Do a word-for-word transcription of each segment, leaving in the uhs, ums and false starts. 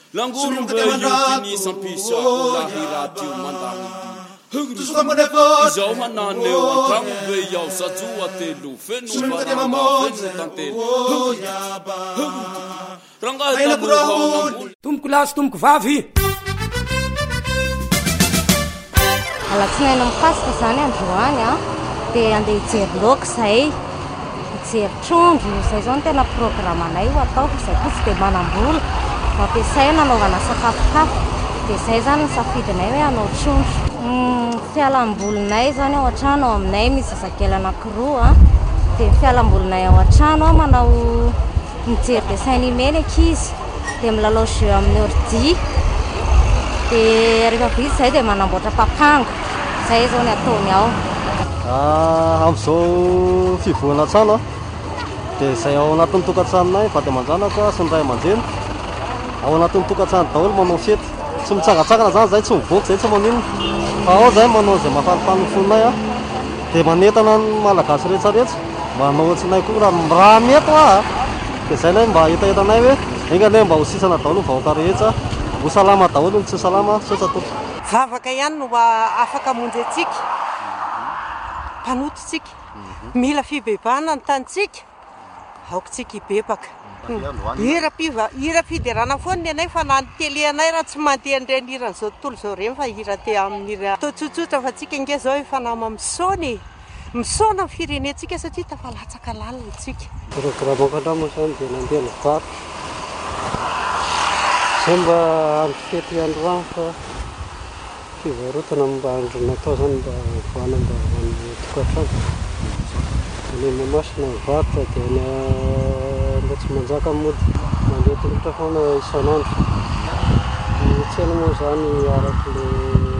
langorombeioutiny sampisa olahiratio mandany izao mananeo antragno be iaho sajoa telo feno tantelo rangahy tomboko lasy tomboko vavy alatsinaina mipasika zany androany a dia andeha hijery loka zay hijery trondro zay zao no tena programanay ho ataoko zay kotsy dia manam-bola mampiasay nanaovana sakafokafo dia zay zany ny safidinay hoe anao trondro fialam-bolinay zany ao an-trano ao aminay misy zazakely anankiroa a dia fialam-bolinay ao an-trano ao manao mijery dessin animé ny ankizy dia milalao jeu amin'ny ordi dia rehefa vitsy zay dia manamboatra papango zay zao ny ataony ao amin'izao fivoana trano a dia zay ao anatin'ny tokantranonay vady aman-janako sy ny ray aman-dreny ao anatin'ny tokantrano daholo manao fety tsy mitsangatsangana zany zay tsy mivoaka zay tsy maninona fa ao zay manao zay mahafalifaly ny fononay a dia manentana ny malagasy rehetsarehetra mba hanao atsinay koa raha mety a dia zay lay mba hitahitanay hoe engane mba ho sisana daholo ny vahoaka rehetra ho salama daholo ny tsy salama sotra tompoko vavaka ihany no afaka monjy antsika mpanototsika mila fibebahana ny tanitsika aokotsika hibebaka hira fiderana foana ny anay fa na ny tele anay raha tsy mandeha nireny hirany zao tontolo zao reny fa hira te amin'ny hira atao tsotsotra fa tsika nge zao efa nama misaony misaona ny firenentsika satria tafalatsaka lalina tsika programako andramo zany dia nandeha ny vary zay mba andro fety androany fa fivarotana mba andro natao zany mba voana mba amin'ny tokantrano ny mamasina mivarotra dia ny mba tsy manjaka mody mandeha tongotra foana isan'andro ny tsena moa zany araky le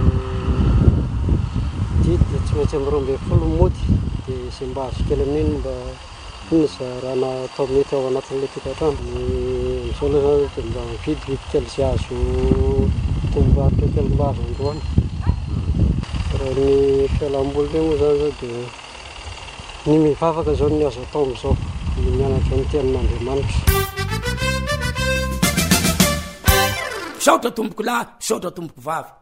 didy dia tsy maintsy amin'ny roa ambin'ny folo mody dia izay mba azo kely amin'iny mba iny za raha natao mety ao anatin'ilay tokantrano amin'izao aloha zany dia mba mividividy kely zay azo tombarotra kely mba azo androany raha ny fialam-boly moa zany zao dia ny mivavaka zao ny azo atao amin'izao ny mianatra ny tenin'Andriamanitra saotra tomboko lahy saotra tomboko vavy